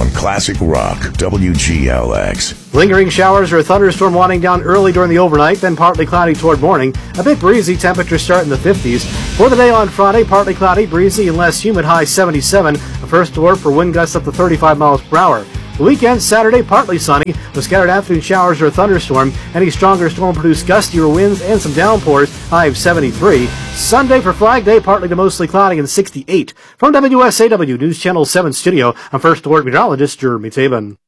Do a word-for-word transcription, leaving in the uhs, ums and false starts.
on Classic Rock, W G L X. Lingering showers or a thunderstorm winding down early during the overnight, then partly cloudy toward morning. A bit breezy, temperatures start in the fifties. For the day on Friday, partly cloudy, breezy, and less humid, high seventy-seven. A first alert for wind gusts up to thirty-five miles per hour. The weekend, Saturday, partly sunny, with scattered afternoon showers or a thunderstorm. Any stronger storm will produce gustier winds and some downpours, high of seventy-three. Sunday for Flag Day, partly to mostly cloudy and sixty-eight. From W S A W News Channel seven Studio, I'm First Alert Meteorologist Jeremy Taban.